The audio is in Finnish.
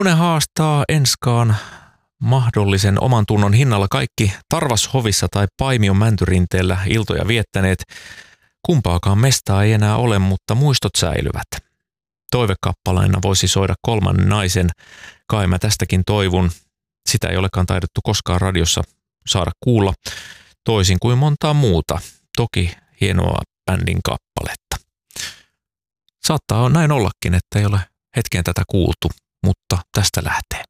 Ne haastaa enskaan mahdollisen oman tunnon hinnalla kaikki Tarvashovissa tai Paimion Mäntyrinteellä iltoja viettäneet. Kumpaakaan mestaa ei enää ole, mutta muistot säilyvät. Toivekappaleina voisi soida Kolmannen naisen Kai mä tästäkin toivun. Sitä ei olekaan taidettu koskaan radiossa saada kuulla, toisin kuin montaa muuta. Toki hienoa bändin kappaletta. Saattaa näin ollakin, että ei ole hetken tätä kuultu, mutta tästä lähtee.